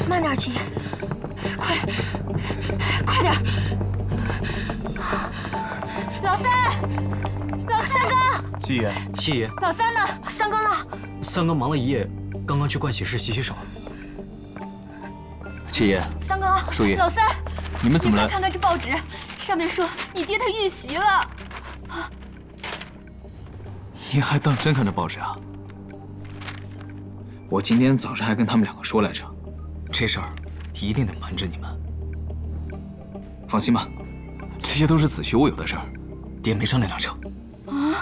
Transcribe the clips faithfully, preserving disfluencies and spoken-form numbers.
慢点，七爷，快，快点！老三，老三哥， 七爷， 七爷， 老三呢？三哥呢？ 三哥忙了一夜，刚刚去盥洗室洗洗手。 七爷， 三哥， 叔爷， 老三， 你们怎么了？ 你快看看这报纸，上面说你爹他遇袭了。 你还当真看这报纸啊？我今天早上还跟他们两个说来着，这事儿一定得瞒着你们。放心吧，这些都是子虚乌有的事儿，爹没上那辆车。 啊！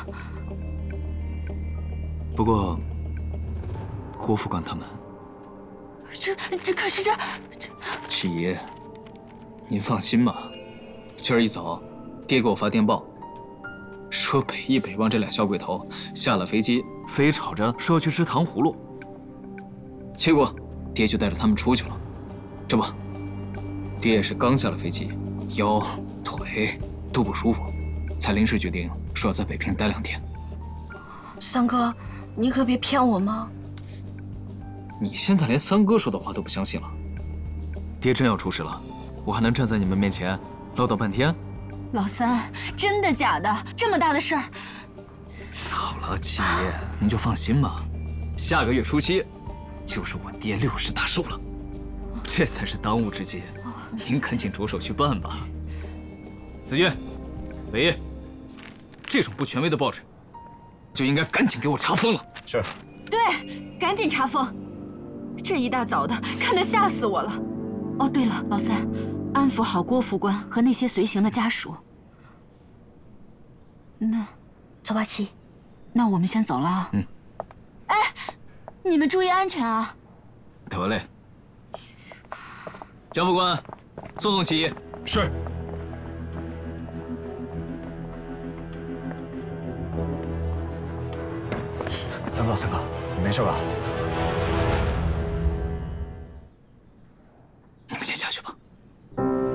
不过，郭副官他们， 这这可是这这…… 七爷，您放心吧，今儿一早，爹给我发电报，说北一、北望这俩小鬼头下了飞机，非吵着说要去吃糖葫芦。结果，爹就带着他们出去了。这不，爹也是刚下了飞机，腰、腿都不舒服，才临时决定说要在北平待两天。 三哥，你可别骗我吗？ 你现在连三哥说的话都不相信了？爹真要出事了，我还能站在你们面前唠叨半天？ 老三，真的假的？这么大的事儿？ 好了，七爷，您就放心吧。下个月初七，就是我爹六十大寿了，这才是当务之急。您赶紧着手去办吧。子俊、伟业，这种不权威的报纸，就应该赶紧给我查封了。 是。 对，赶紧查封。这一大早的，看得吓死我了。哦，对了，老三，安抚好郭副官和那些随行的家属。那，走吧，七。那我们先走了啊。 嗯。 哎，你们注意安全啊。 得嘞。江副官，送送七爷。 是。三哥，三哥，你没事吧？